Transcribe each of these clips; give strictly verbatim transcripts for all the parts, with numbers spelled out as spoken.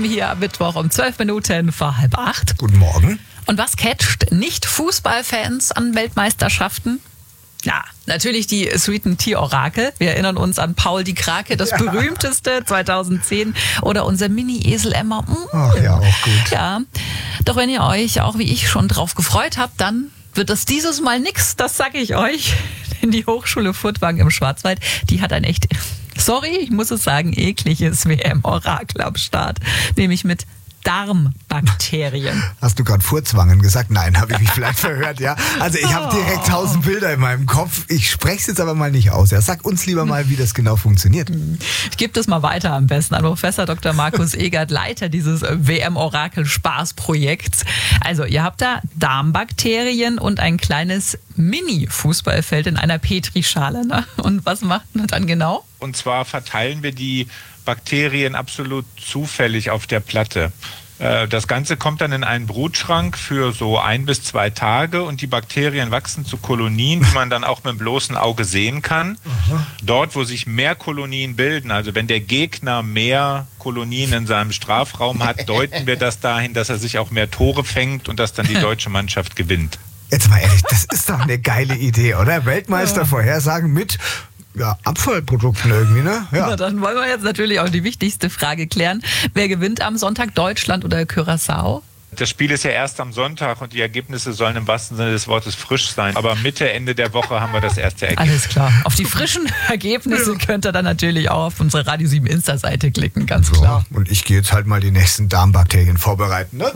hier am Mittwoch um zwölf Minuten vor halb acht. Guten Morgen. Und was catcht Nicht-Fußballfans an Weltmeisterschaften? Ja, natürlich die Sweeten Tier-Orakel. Wir erinnern uns an Paul die Krake, das ja. berühmteste zweitausendzehn. Oder unser Mini-Esel Emma. Mm. Ach ja, auch gut. Ja, doch wenn ihr euch, auch wie ich, schon drauf gefreut habt, dann wird das dieses Mal nix, das sag ich euch. Denn die Hochschule Furtwangen im Schwarzwald, die hat ein echt, sorry, ich muss es sagen, ekliges W M-Orakel am Start. Nämlich mit Darmbakterien. Hast du gerade Furzwangen gesagt? Nein, habe ich mich vielleicht verhört, ja. Also ich habe direkt tausend Bilder in meinem Kopf. Ich spreche es jetzt aber mal nicht aus. Ja, sag uns lieber mal, wie das genau funktioniert. Ich gebe das mal weiter am besten an Professor Doktor Markus Egert, Leiter dieses W M-Orakel-Spaßprojekts. Also ihr habt da Darmbakterien und ein kleines Mini-Fußballfeld in einer Petrischale. Ne? Und was macht man dann genau? Und zwar verteilen wir die Bakterien absolut zufällig auf der Platte. Das Ganze kommt dann in einen Brutschrank für so ein bis zwei Tage und die Bakterien wachsen zu Kolonien, die man dann auch mit dem bloßen Auge sehen kann. Aha. Dort, wo sich mehr Kolonien bilden, also wenn der Gegner mehr Kolonien in seinem Strafraum hat, deuten wir das dahin, dass er sich auch mehr Tore fängt und dass dann die deutsche Mannschaft gewinnt. Jetzt mal ehrlich, das ist doch eine geile Idee, oder? Weltmeister ja. vorhersagen mit ja, Abfallprodukten irgendwie, ne? Ja. Na, dann wollen wir jetzt natürlich auch die wichtigste Frage klären. Wer gewinnt am Sonntag, Deutschland oder Curaçao? Das Spiel ist ja erst am Sonntag und die Ergebnisse sollen im wahrsten Sinne des Wortes frisch sein. Aber Mitte, Ende der Woche haben wir das erste Ergebnis. Alles klar. Auf die frischen Ergebnisse ja. könnt ihr dann natürlich auch auf unsere Radio sieben Insta-Seite klicken, ganz so, klar. Und ich gehe jetzt halt mal die nächsten Darmbakterien vorbereiten. Ne?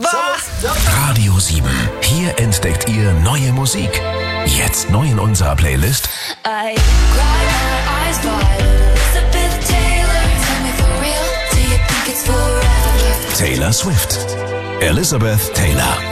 Radio sieben. Hier entdeckt ihr neue Musik. Jetzt neu in unserer Playlist. I cry my eyes wide. Elizabeth Taylor, tell me for real, do you think it's forever? Taylor Swift. Elizabeth Taylor.